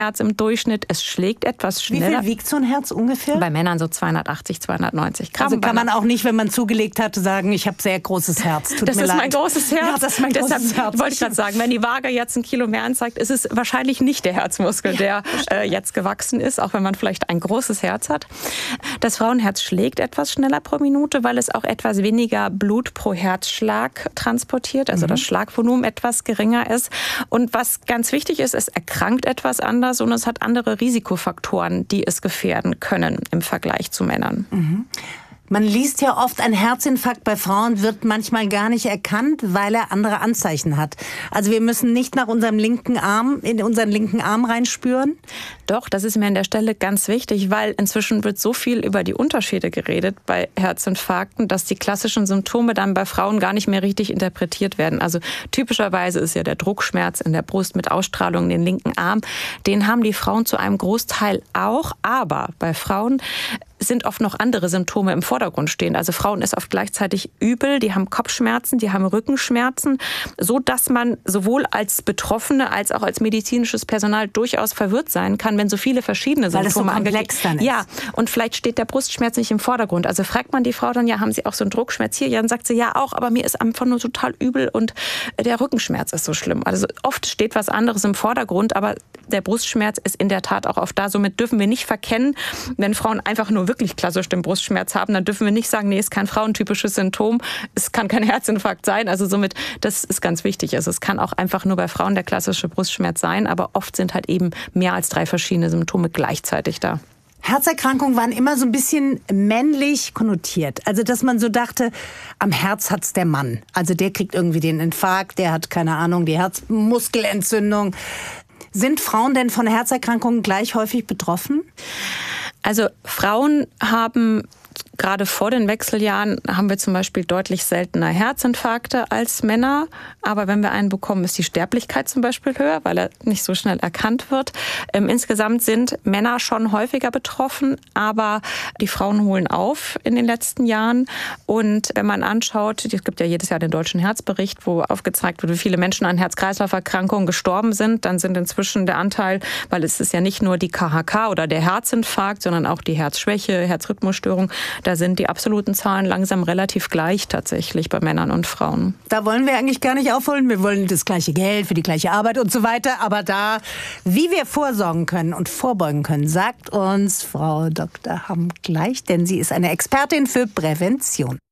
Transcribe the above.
Herz im Durchschnitt. Es schlägt etwas schneller. Wie viel wiegt so ein Herz ungefähr? Bei Männern so 280, 290 Gramm. Also kann man auch nicht, wenn man zugelegt hat, sagen, ich habe sehr großes Herz. Das ist mein großes Herz. Ja, das ist mein großes Herz. Wollte ich gerade sagen, wenn die Waage jetzt 1 Kilo mehr anzeigt, ist es wahrscheinlich nicht der Herzmuskel, der jetzt gewachsen ist, auch wenn man vielleicht ein großes Herz hat. Das Frauenherz schlägt etwas schneller pro Minute, weil es auch etwas weniger Blut pro Herzschlag transportiert, also das Schlagvolumen etwas geringer ist. Und was ganz wichtig ist, es erkrankt etwas anders und es hat andere Risikofaktoren, die es gefährden können im Vergleich zu Männern. Man liest ja oft, ein Herzinfarkt bei Frauen wird manchmal gar nicht erkannt, weil er andere Anzeichen hat. Also wir müssen nicht nach unserem linken Arm, in unseren linken Arm reinspüren? Doch, das ist mir an der Stelle ganz wichtig, weil inzwischen wird so viel über die Unterschiede geredet bei Herzinfarkten, dass die klassischen Symptome dann bei Frauen gar nicht mehr richtig interpretiert werden. Also typischerweise ist ja der Druckschmerz in der Brust mit Ausstrahlung in den linken Arm. Den haben die Frauen zu einem Großteil auch, aber bei Frauen sind oft noch andere Symptome im Vordergrund stehen. Also Frauen ist oft gleichzeitig übel, die haben Kopfschmerzen, die haben Rückenschmerzen, so dass man sowohl als Betroffene als auch als medizinisches Personal durchaus verwirrt sein kann, wenn so viele verschiedene Symptome komplex dann ist. Ja, und vielleicht steht der Brustschmerz nicht im Vordergrund. Also fragt man die Frau dann, ja, haben Sie auch so einen Druckschmerz hier? Ja, dann sagt sie, ja auch, aber mir ist einfach nur total übel und der Rückenschmerz ist so schlimm. Also oft steht was anderes im Vordergrund, aber der Brustschmerz ist in der Tat auch oft da. Somit dürfen wir nicht verkennen, wenn Frauen einfach nur wirklich klassisch den Brustschmerz haben, dann dürfen wir nicht sagen, nee, ist kein frauentypisches Symptom, es kann kein Herzinfarkt sein. Also somit, das ist ganz wichtig. Also es kann auch einfach nur bei Frauen der klassische Brustschmerz sein, aber oft sind halt eben mehr als 3 verschiedene Symptome gleichzeitig da. Herzerkrankungen waren immer so ein bisschen männlich konnotiert. Also, dass man so dachte, am Herz hat's der Mann. Also, der kriegt irgendwie den Infarkt, der hat, keine Ahnung, die Herzmuskelentzündung. Sind Frauen denn von Herzerkrankungen gleich häufig betroffen? Also Frauen haben gerade vor den Wechseljahren haben wir zum Beispiel deutlich seltener Herzinfarkte als Männer. Aber wenn wir einen bekommen, ist die Sterblichkeit zum Beispiel höher, weil er nicht so schnell erkannt wird. Insgesamt sind Männer schon häufiger betroffen, aber die Frauen holen auf in den letzten Jahren. Und wenn man anschaut, es gibt ja jedes Jahr den Deutschen Herzbericht, wo aufgezeigt wird, wie viele Menschen an Herz-Kreislauf-Erkrankungen gestorben sind, dann sind inzwischen der Anteil, weil es ist ja nicht nur die KHK oder der Herzinfarkt, sondern auch die Herzschwäche, Herzrhythmusstörung, da sind die absoluten Zahlen langsam relativ gleich tatsächlich bei Männern und Frauen. Da wollen wir eigentlich gar nicht aufholen. Wir wollen das gleiche Geld für die gleiche Arbeit und so weiter. Aber da, wie wir vorsorgen können und vorbeugen können, sagt uns Frau Dr. Hamm gleich, denn sie ist eine Expertin für Prävention.